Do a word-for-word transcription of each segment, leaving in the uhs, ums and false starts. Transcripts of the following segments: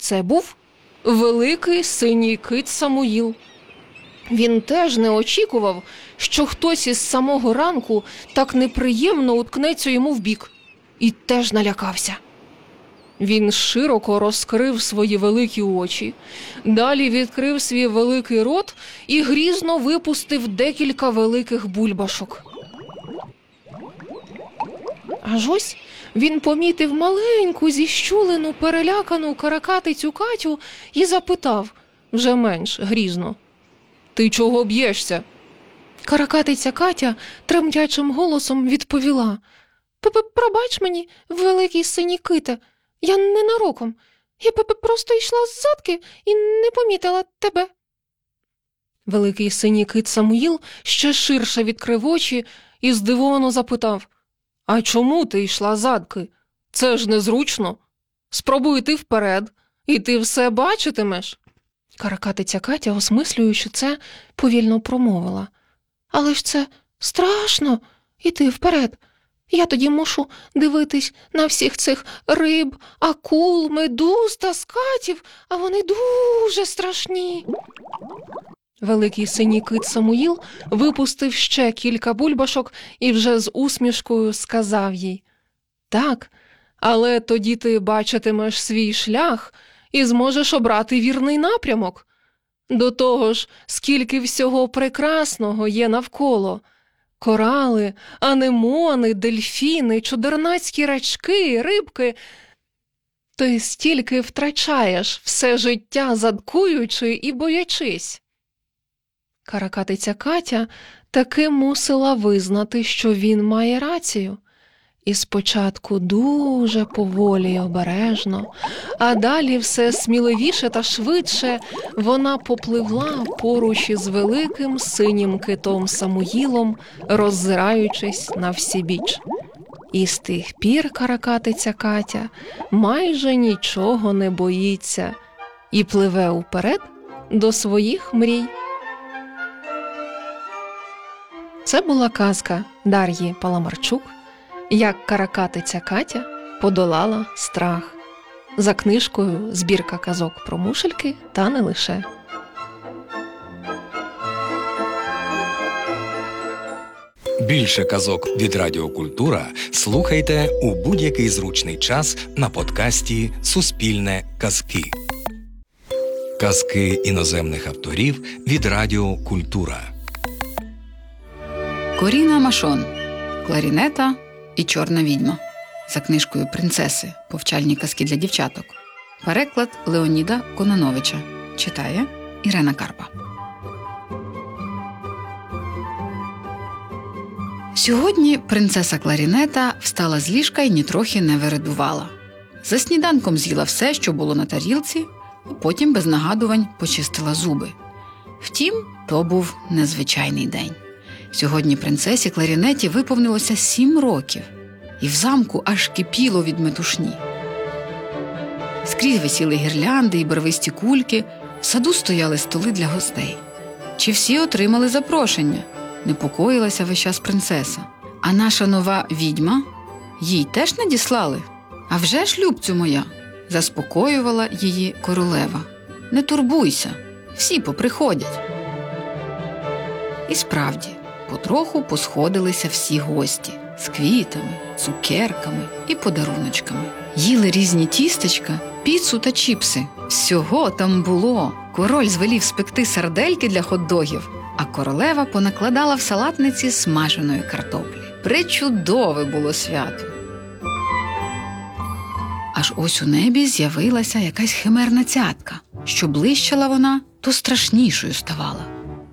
Це був великий синій кит Самуїл. Він теж не очікував, що хтось із самого ранку так неприємно уткнеться йому в бік. І теж налякався. Він широко розкрив свої великі очі, далі відкрив свій великий рот і грізно випустив декілька великих бульбашок. Аж ось він помітив маленьку, зіщулену, перелякану каракатицю Катю і запитав, вже менш грізно: «Ти чого б'єшся?» Каракатиця Катя тремтячим голосом відповіла: «Пробач мені, великий синій ките, я ненароком. Я просто йшла ззадки і не помітила тебе». Великий синій кит Самуїл ще ширше відкрив очі і здивовано запитав: «А чому ти йшла задки? Це ж незручно. Спробуй йти вперед, і ти все бачитимеш». Каракатиця Катя, осмислюючи це, повільно промовила: «Але ж це страшно – іти вперед. Я тоді мушу дивитись на всіх цих риб, акул, медуз та скатів, а вони дуже страшні». Великий синій кит Самуїл випустив ще кілька бульбашок і вже з усмішкою сказав їй: «Так, але тоді ти бачитимеш свій шлях і зможеш обрати вірний напрямок. До того ж, скільки всього прекрасного є навколо. Корали, анемони, дельфіни, чудернацькі рачки, рибки. Ти стільки втрачаєш все життя, задкуючи і боячись». Каракатиця Катя таки мусила визнати, що він має рацію. І спочатку дуже поволі й обережно, а далі все сміливіше та швидше вона попливла поруч із великим синім китом Самуїлом, роззираючись на всібіч. І з тих пір каракатиця Катя майже нічого не боїться і пливе уперед до своїх мрій. Це була казка Дар'ї Паламарчук «Як каракатиця Катя подолала страх», за книжкою «Збірка казок про мушельки та не лише». Більше казок від Радіо Культура слухайте у будь-який зручний час на подкасті «Суспільне казки». Казки іноземних авторів від Радіо Культура. Коріна Машон, «Кларінета» і «Чорна відьма», за книжкою «Принцеси. Повчальні казки для дівчаток». Переклад Леоніда Конановича. Читає Ірена Карпа. Сьогодні принцеса Кларінета встала з ліжка і нітрохи не вередувала. За сніданком з'їла все, що було на тарілці, а потім без нагадувань почистила зуби. Втім, то був незвичайний день. Сьогодні принцесі Кларінеті виповнилося сім років, і в замку аж кипіло від метушні. Скрізь висіли гірлянди і барвисті кульки, в саду стояли столи для гостей. Чи всі отримали запрошення? Непокоїлася весь час принцеса. А наша нова відьма? Їй теж надіслали? А вже ж, любцю моя, заспокоювала її королева. Не турбуйся, всі поприходять. І справді, потроху посходилися всі гості з квітами, цукерками і подаруночками. Їли різні тістечка, піцу та чіпси. Всього там було. Король звелів спекти сардельки для хот-догів, а королева понакладала в салатниці смаженої картоплі. Пречудове було свято. Аж ось у небі з'явилася якась химерна цятка. Що блищала вона, то страшнішою ставала.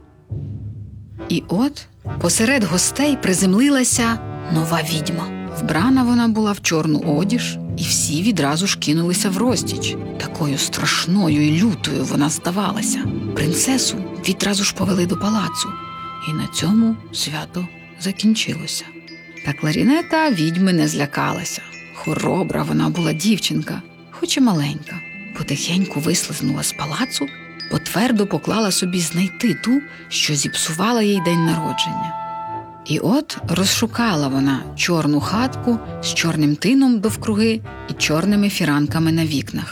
І от посеред гостей приземлилася нова відьма. Вбрана вона була в чорну одіж, і всі відразу ж кинулися в розтіч. Такою страшною і лютою вона здавалася. Принцесу відразу ж повели до палацу. І на цьому свято закінчилося. Та Кларінета відьми не злякалася. Хоробра вона була дівчинка, хоч і маленька. Потихеньку вислизнула з палацу, бо твердо поклала собі знайти ту, що зіпсувала їй день народження. І от розшукала вона чорну хатку з чорним тином довкруги і чорними фіранками на вікнах.